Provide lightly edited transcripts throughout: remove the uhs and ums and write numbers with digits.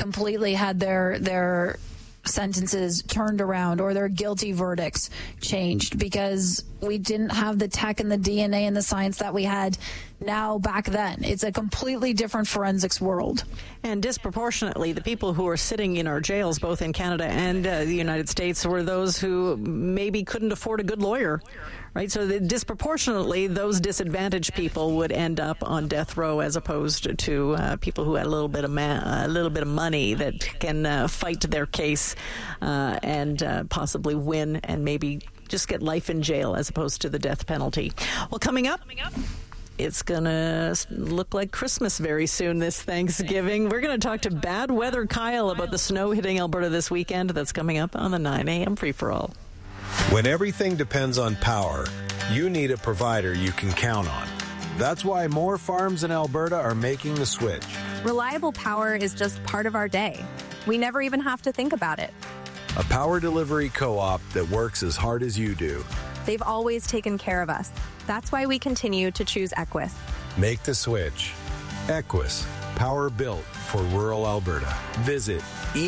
completely had their sentences turned around or their guilty verdicts changed because we didn't have the tech and the DNA and the science that we had now back then. It's a completely different forensics world. And disproportionately, the people who are sitting in our jails, both in Canada and the United States, were those who maybe couldn't afford a good lawyer, right? So disproportionately, those disadvantaged people would end up on death row as opposed to people who had a little bit of money that can fight their case and possibly win and maybe just get life in jail as opposed to the death penalty. Well, coming up, it's going to look like Christmas very soon this Thanksgiving. We're going to talk to Bad Weather Kyle about the snow hitting Alberta this weekend. That's coming up on the 9 a.m. Free-for-All. When everything depends on power, you need a provider you can count on. That's why more farms in Alberta are making the switch. Reliable power is just part of our day. We never even have to think about it. A power delivery co-op that works as hard as you do. They've always taken care of us. That's why we continue to choose Equus. Make the switch. Equus, power built for rural Alberta. Visit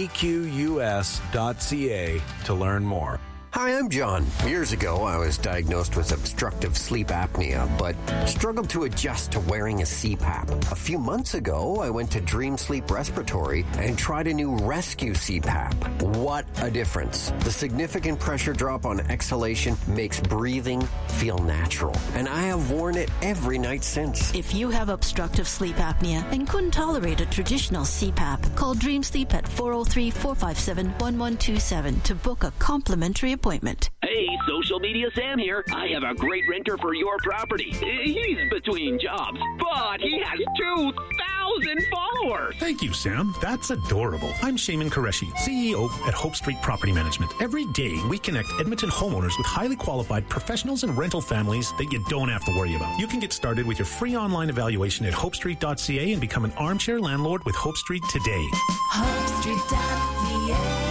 equs.ca to learn more. Hi, I'm John. Years ago, I was diagnosed with obstructive sleep apnea, but struggled to adjust to wearing a CPAP. A few months ago, I went to Dream Sleep Respiratory and tried a new Rescue CPAP. What a difference. The significant pressure drop on exhalation makes breathing feel natural, and I have worn it every night since. If you have obstructive sleep apnea and couldn't tolerate a traditional CPAP, call Dream Sleep at 403-457-1127 to book a complimentary appointment. Hey, Social Media Sam here. I have a great renter for your property. He's between jobs, but he has 2,000 followers. Thank you, Sam. That's adorable. I'm Shaman Qureshi, CEO at Hope Street Property Management. Every day, we connect Edmonton homeowners with highly qualified professionals and rental families that you don't have to worry about. You can get started with your free online evaluation at hopestreet.ca and become an armchair landlord with Hope Street today. HopeStreet.ca.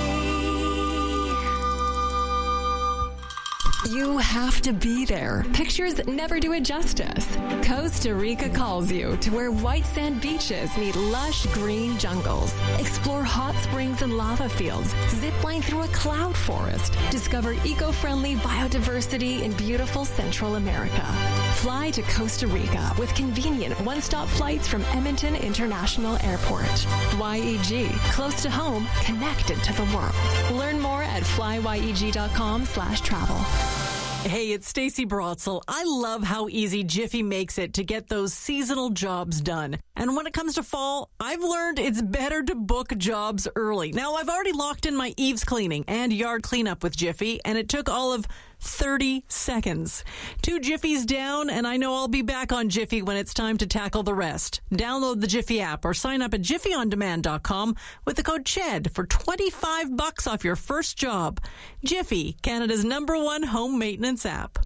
You have to be there. Pictures never do it justice. Costa Rica calls you to where white sand beaches meet lush green jungles. Explore hot springs and lava fields. Zipline through a cloud forest. Discover eco-friendly biodiversity in beautiful Central America. Fly to Costa Rica with convenient one-stop flights from Edmonton International Airport. YEG, close to home, connected to the world. Learn more at flyyeg.com/travel. Hey, it's Stacey Brotzel. I love how easy Jiffy makes it to get those seasonal jobs done. And when it comes to fall, I've learned it's better to book jobs early. Now, I've already locked in my eaves cleaning and yard cleanup with Jiffy, and it took all of 30 seconds. 2 Jiffies down, and I know I'll be back on Jiffy when it's time to tackle the rest. Download the Jiffy app or sign up at jiffyondemand.com with the code CHED for $25 off your first job. Jiffy, Canada's #1 home maintenance app.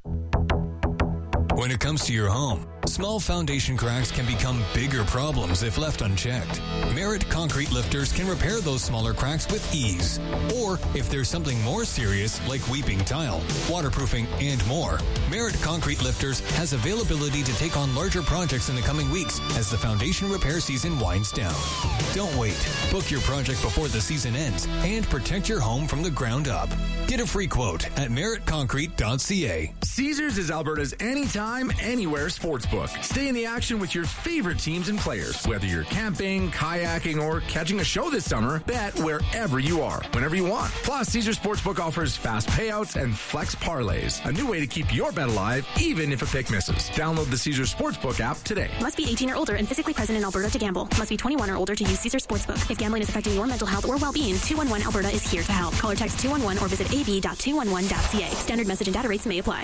When it comes to your home, small foundation cracks can become bigger problems if left unchecked. Merit Concrete Lifters can repair those smaller cracks with ease. Or if there's something more serious like weeping tile, waterproofing, and more, Merit Concrete Lifters has availability to take on larger projects in the coming weeks as the foundation repair season winds down. Don't wait. Book your project before the season ends and protect your home from the ground up. Get a free quote at meritconcrete.ca. Caesars is Alberta's anytime, anywhere sportsbook. Stay in the action with your favorite teams and players. Whether you're camping, kayaking, or catching a show this summer, bet wherever you are, whenever you want. Plus, Caesars Sportsbook offers fast payouts and flex parlays. A new way to keep your bet alive, even if a pick misses. Download the Caesars Sportsbook app today. Must be 18 or older and physically present in Alberta to gamble. Must be 21 or older to use Caesars Sportsbook. If gambling is affecting your mental health or well-being, 211 Alberta is here to help. Call or text 211 or visit ab.211.ca. Standard message and data rates may apply.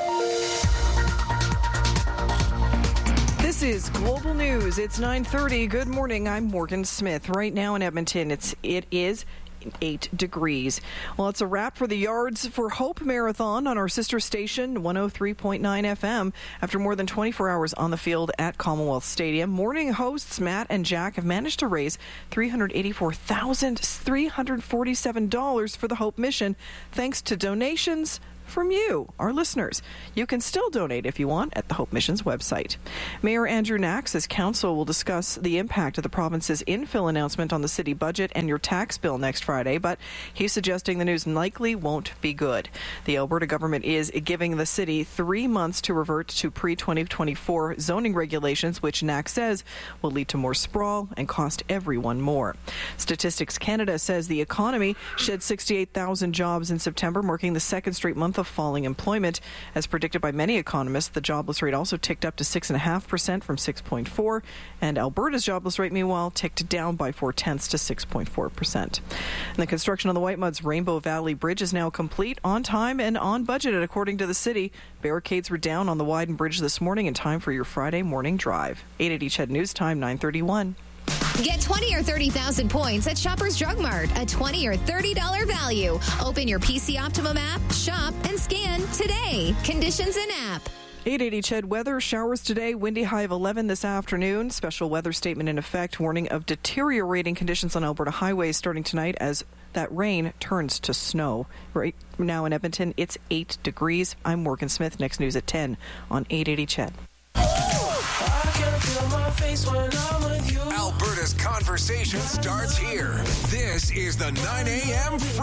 This is Global News. It's 9:30. Good morning. I'm Morgan Smith. Right now in Edmonton, it is 8 degrees. Well, it's a wrap for the Yards for Hope Marathon on our sister station, 103.9 FM. After more than 24 hours on the field at Commonwealth Stadium, morning hosts Matt and Jack have managed to raise $384,347 for the Hope Mission, thanks to donations from you, our listeners. You can still donate if you want at the Hope Missions website. Mayor Andrew Knack says council will discuss the impact of the province's infill announcement on the city budget and your tax bill next Friday, but he's suggesting the news likely won't be good. The Alberta government is giving the city 3 months to revert to pre-2024 zoning regulations, which Knack says will lead to more sprawl and cost everyone more. Statistics Canada says the economy shed 68,000 jobs in September, marking the second straight month of falling employment. As predicted by many economists, the jobless rate also ticked up to 6.5% from 6.4%, and Alberta's jobless rate, meanwhile, ticked down by 0.4% to 6.4%. And the construction on the Whitemud's Rainbow Valley Bridge is now complete, on time and on budget, according to the city. Barricades were down on the widened bridge this morning in time for your Friday morning drive. 880 CHED News Time, 9:31. Get 20 or 30,000 points at Shoppers Drug Mart. A $20 or $30 value. Open your PC Optimum app, shop, and scan today. Conditions in app. 880 CHED weather. Showers today, windy high of 11 this afternoon. Special weather statement in effect, warning of deteriorating conditions on Alberta highways starting tonight as that rain turns to snow. Right now in Edmonton, it's 8 degrees. I'm Morgan Smith. Next news at 10 on 880 CHED. Alberta's conversation starts here. This is the 9 a.m.